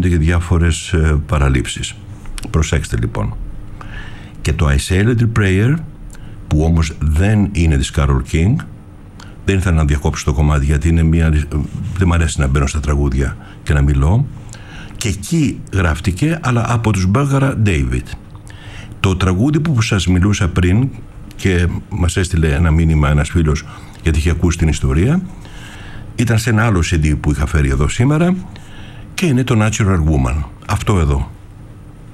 γίνονται και διάφορες παραλήψεις. Προσέξτε λοιπόν. Και το I Say a Little Prayer, που όμως δεν είναι της Carole King, δεν ήθελα να διακόψω το κομμάτι γιατί είναι δεν μου αρέσει να μπαίνω στα τραγούδια και να μιλώ, και εκεί γράφτηκε, αλλά από τους Μπάγκαρα David. Το τραγούδι που σας μιλούσα πριν και μας έστειλε ένα μήνυμα ένας φίλος γιατί είχε ακούσει την ιστορία, ήταν σε ένα άλλο CD που είχα φέρει εδώ σήμερα και είναι το Natural Woman, αυτό εδώ.